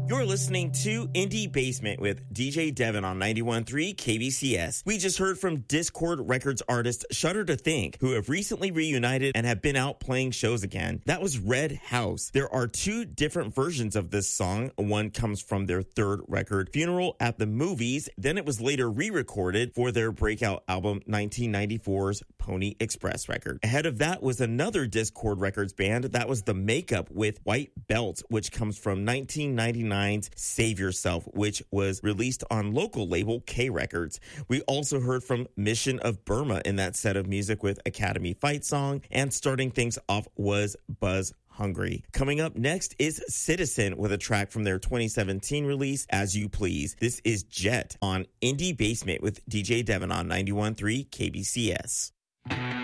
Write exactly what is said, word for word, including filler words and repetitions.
You're listening to Indie Basement with D J Devin on ninety-one point three K B C S. We just heard from Discord Records artist Shudder to Think, who have recently reunited and have been out playing shows again. That was Red House. There are two different versions of this song. One comes from their third record, Funeral at the Movies. Then it was later re-recorded for their breakout album nineteen ninety-four's Pony Express record. Ahead of that was another Discord Records band. That was The Makeup with White Belt, which comes from nineteen ninety-nine's Save Yourself, which was released on local label K Records. We also heard from Mission of Burma in that set of music with Academy Fight Song, and starting things off was Buzz Hungry. Coming up next is Citizen with a track from their twenty seventeen release, As You Please. This is Jet on Indie Basement with D J Devin on ninety-one point three K B C S.